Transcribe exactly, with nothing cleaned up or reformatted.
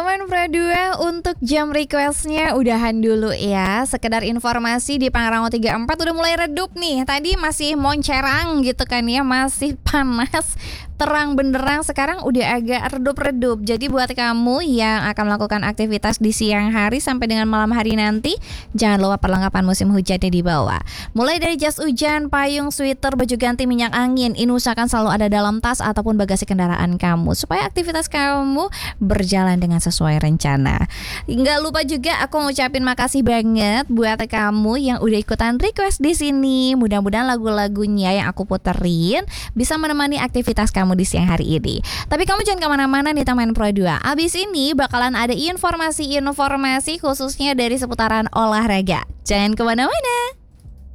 Teman Pro dua, untuk jam requestnya udahan dulu ya. Sekedar informasi di Pangrango tiga puluh empat udah mulai redup nih. Tadi masih moncerang gitu kan ya, masih panas, terang benderang. Sekarang udah agak redup-redup. Jadi buat kamu yang akan melakukan aktivitas di siang hari sampai dengan malam hari nanti, jangan lupa perlengkapan musim hujannya dibawa. Mulai dari jas hujan, payung, sweater, baju ganti, minyak angin. Ini usahakan selalu ada dalam tas ataupun bagasi kendaraan kamu supaya aktivitas kamu berjalan dengan sesuai rencana. Nggak lupa juga aku ngucapin makasih banget buat kamu yang udah ikutan request di sini. Mudah-mudahan lagu-lagunya yang aku puterin bisa menemani aktivitas kamu di siang hari ini. Tapi kamu jangan kemana-mana nih teman Pro dua. Abis ini bakalan ada informasi-informasi khususnya dari seputaran olahraga. Jangan kemana-mana.